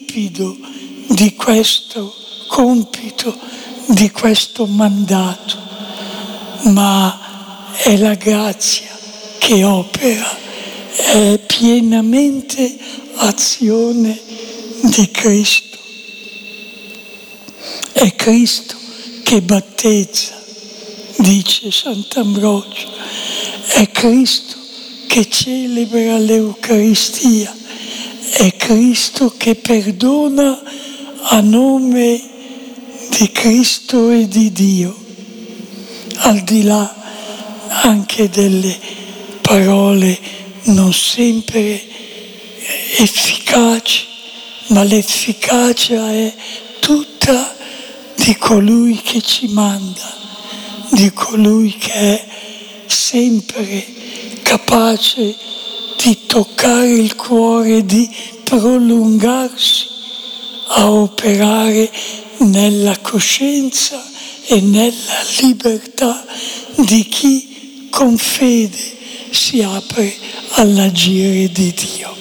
limpido di questo compito, di questo mandato, ma è la grazia che opera, è pienamente azione di Cristo. È Cristo che battezza, dice Sant'Ambrogio, è Cristo che celebra l'Eucaristia, è Cristo che perdona a nome di Cristo e di Dio, al di là anche delle parole non sempre efficaci, ma l'efficacia è tutta di colui che ci manda, di colui che è sempre capace di toccare il cuore, di prolungarsi a operare nella coscienza e nella libertà di chi con fede si apre all'agire di Dio.